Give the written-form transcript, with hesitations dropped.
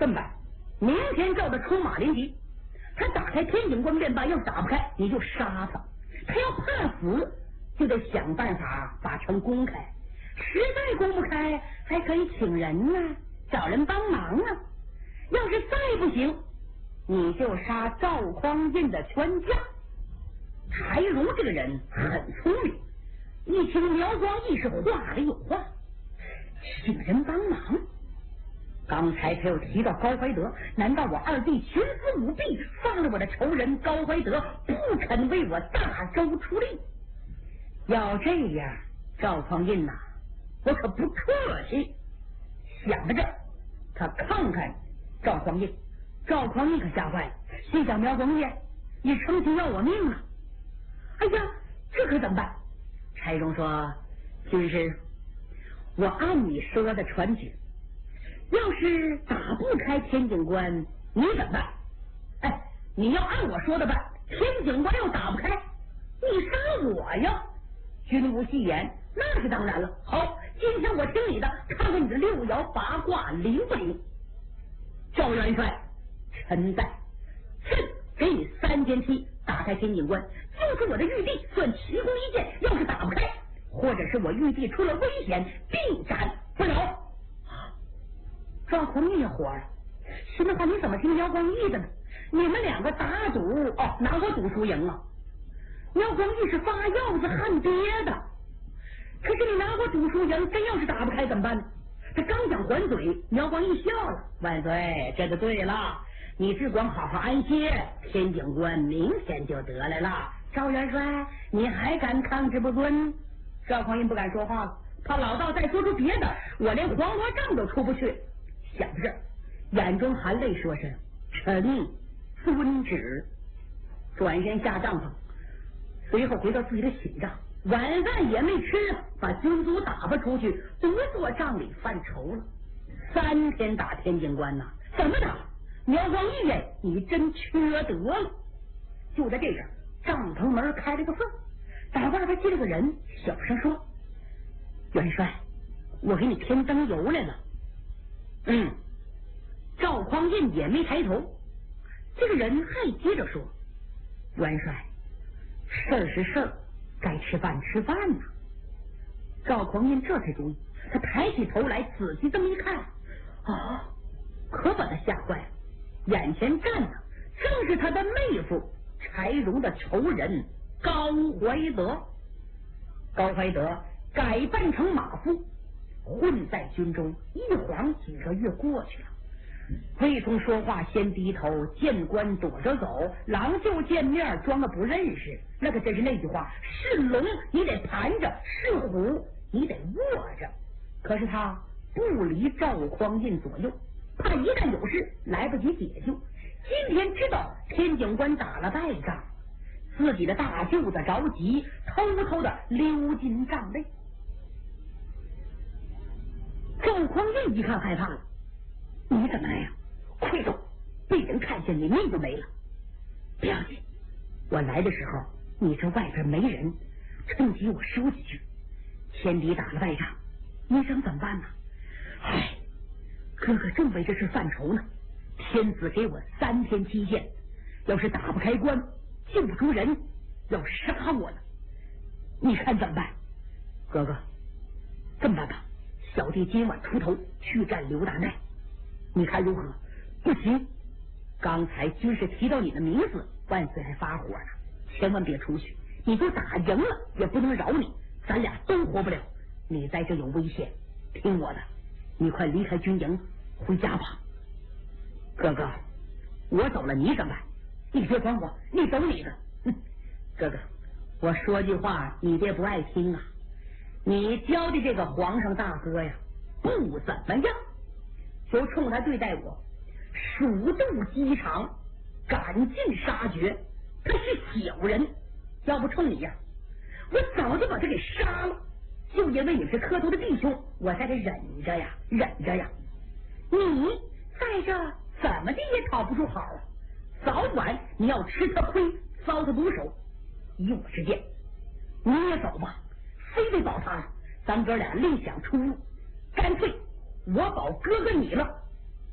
这么办？明天叫他出马临敌，他打开天井关便罢，要打不开你就杀他。他要怕死，就得想办法把城攻开。实在攻不开，还可以请人呢，找人帮忙啊。要是再不行，你就杀赵匡胤的全家。柴荣这个人很聪明，一听苗光义是话里有话，请人帮忙。刚才他又提到高怀德，难道我二弟徇私舞弊，放了我的仇人高怀德，不肯为我大周出力？要这样，赵匡胤呐，我可不客气。想到这，他看看赵匡胤，赵匡胤可吓坏了，心想苗光义，你成心要我命了。哎呀，这可怎么办？柴荣说：“军师，我按你说的传旨，要是打不开天井关，你怎么办？哎，你要按我说的办，天井关又打不开，你杀我呀！君无戏言，那是当然了。好，今天我听你的，看看你的六爻八卦灵不灵。赵元帅，臣在，朕给你3天期打开天井关，就是我的玉帝算奇功一件，要是打不开，或者是我玉帝出了危险，必斩不了。”赵匡胤也火了，心里话你怎么听苗光义的呢？你们两个打赌拿我赌输赢啊？苗光义是发药子焊爹的，可是你拿我赌输赢，真要是打不开怎么办呢？他刚想还嘴，苗光义笑了：“万岁，这就对了，你只管好好安歇，天井关明天就得来了。赵元帅，你还敢抗旨不遵？”赵匡胤不敢说话了，怕老道再说出别的，我连黄河帐都出不去。想着这儿，眼中含泪说声：“臣遵旨。”转身下帐篷，随后回到自己的寝帐，晚饭也没吃啊，把军卒打发出去，独坐帐里犯愁了。3天打天井关呐，怎么打？苗光义呀，你真缺德了！就在这时，帐篷门开了个缝，打外边进了个人，小声说：“元帅，我给你添灯油来了。”赵匡胤也没抬头。这个人还接着说：“元帅，事儿是事儿，该吃饭吃饭呐。”赵匡胤这才注意，他抬起头来仔细这么一看，可把他吓坏了。眼前站的正是他的妹夫柴荣的仇人高怀德。高怀德改扮成马夫，混在军中，一晃几个月过去了。魏通说话先低头，见官躲着走，郎就见面装个不认识。那可真是那句话，是龙你得盘着，是虎你得卧着。可是他不离赵匡胤左右，怕一旦有事来不及解救。今天知道天井关打了败仗，自己的大舅子着急，偷偷的溜进帐内。赵匡胤一看害怕了：“你怎么来呀？快走，被人看见你命就没了。”“不要紧，我来的时候你这外边没人，趁机我收几句。天敌打了败仗，你想怎么办呢？”“哥哥正为这事犯愁呢。天子给我3天期限，要是打不开关，救不出人，要杀我呢。你看怎么办？”“哥哥，这么办吧，小弟今晚出头去战刘大奈，你看如何？”“不行，刚才军师提到你的名字，万岁还发火呢，千万别出去。你就打赢了也不能饶你，咱俩都活不了。你在这有危险，听我的，你快离开军营回家吧。”“哥哥，我走了你怎么办？你别管我，你走你的。”“哥哥，我说句话你别不爱听啊，你教的这个皇上大哥呀不怎么样，就冲他对待我鼠斗鸡肠，赶尽杀绝，他是小人。要不冲你呀，我早就把他给杀了。就因为你是磕头的弟兄，我在这忍着呀。你在这怎么的也讨不出好啊，早晚你要吃他亏，遭他毒手。以我之见，你也走吧，非得保他了，咱哥俩另想出路。干脆我保哥哥你了，